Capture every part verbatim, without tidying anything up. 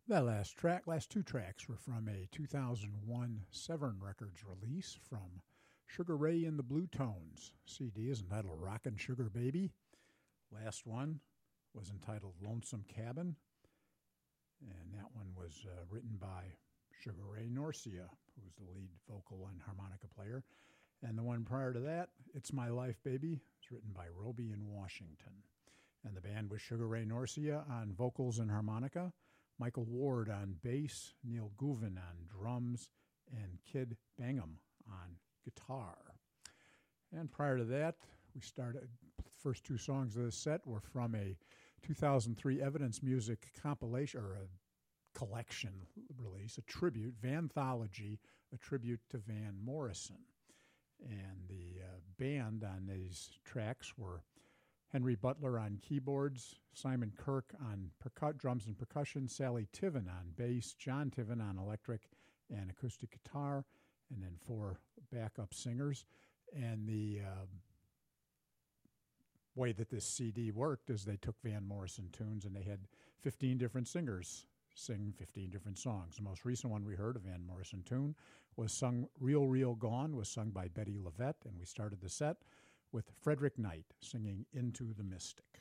That last track, last two tracks were from a two thousand one Severn Records release from Sugar Ray and the Blue Tones. C D is entitled Rockin' Sugar Baby. Last one was entitled Lonesome Cabin, and that one was uh, written by Sugar Ray Norcia, who was the lead vocal and harmonica player. And the one prior to that, It's My Life Baby, was written by Roby in Washington. And the band was Sugar Ray Norcia on vocals and harmonica, Michael Ward on bass, Neil Gouvin on drums, and Kid Bangham on guitar. And prior to that, we started, the first two songs of this set were from a two thousand three Evidence Music compilation, or a collection release, a tribute, Vanthology, a tribute to Van Morrison. And the uh, band on these tracks were Henry Butler on keyboards, Simon Kirk on percu- drums and percussion, Sally Tiven on bass, John Tiven on electric and acoustic guitar, and then four backup singers. And the uh, way that this C D worked is they took Van Morrison tunes and they had fifteen different singers sing fifteen different songs. The most recent one we heard, a Van Morrison tune, was sung, Real, Real Gone, was sung by Betty Levette, and we started the set with Frederick Knight singing Into the Mystic.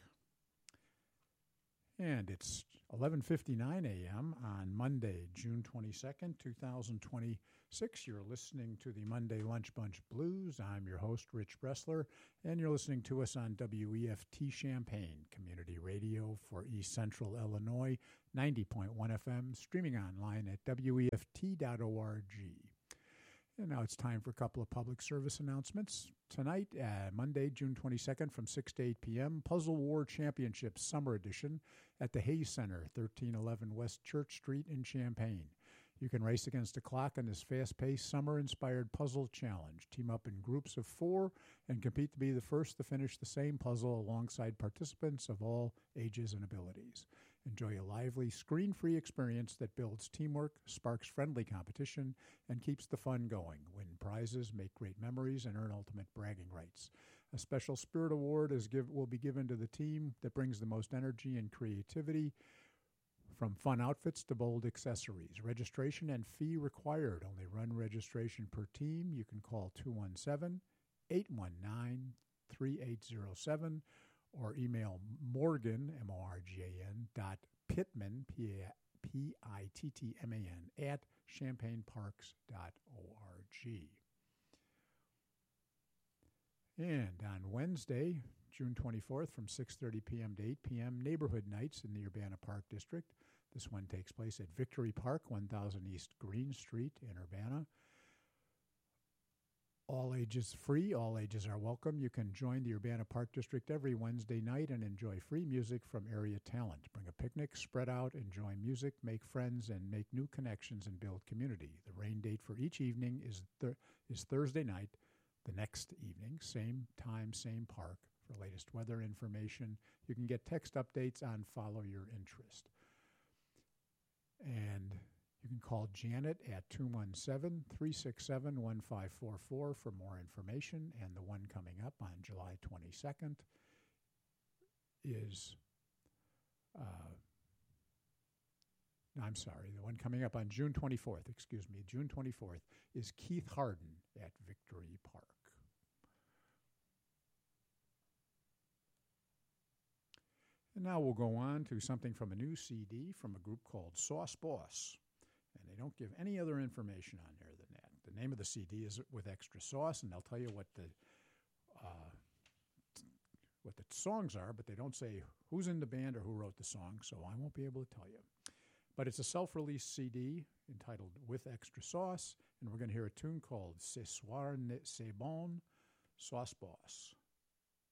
And it's eleven fifty-nine a.m. on Monday, June twenty-second, twenty twenty-six. You're listening to the Monday Lunch Bunch Blues. I'm your host, Rich Bressler, and you're listening to us on W E F T Champaign, community radio for East Central Illinois, ninety point one F M, streaming online at W E F T dot org. And now it's time for a couple of public service announcements. Tonight, uh, Monday, June twenty-second, from six to eight p.m., Puzzle War Championship Summer Edition at the Hayes Center, thirteen eleven West Church Street in Champaign. You can race against the clock in this fast-paced, summer-inspired puzzle challenge. Team up in groups of four and compete to be the first to finish the same puzzle alongside participants of all ages and abilities. Enjoy a lively, screen-free experience that builds teamwork, sparks friendly competition, and keeps the fun going. Win prizes, make great memories, and earn ultimate bragging rights. A special Spirit Award is give, will be given to the team that brings the most energy and creativity, from fun outfits to bold accessories. Registration and fee required. Only run registration per team. You can call two one seven, eight one nine, three eight zero seven or email Morgan, M O R G A N, dot Pittman, P I T T M A N, at champaign parks dot org. And on Wednesday, June twenty-fourth, from six thirty p.m. to eight p.m., Neighborhood Nights in the Urbana Park District. This one takes place at Victory Park, one thousand East Green Street in Urbana. All ages free. All ages are welcome. You can join the Urbana Park District every Wednesday night and enjoy free music from area talent. Bring a picnic, spread out, enjoy music, make friends, and make new connections and build community. The rain date for each evening is th- is Thursday night. The next evening, same time, same park. For latest weather information, you can get text updates on Follow Your Interest. And you can call Janet at two one seven, three six seven, one five four four for more information. And the one coming up on July twenty-second is, uh, no, I'm sorry, the one coming up on June twenty-fourth, excuse me, June twenty-fourth, is Keith Harden at Victory Park. And now we'll go on to something from a new C D from a group called Sauce Boss. And they don't give any other information on there than that. The name of the C D is With Extra Sauce, and they'll tell you what the uh, what the songs are, but they don't say who's in the band or who wrote the song, so I won't be able to tell you. But it's a self-release C D entitled With Extra Sauce, and we're going to hear a tune called Ce Soir C'est Bon, Sauce Boss.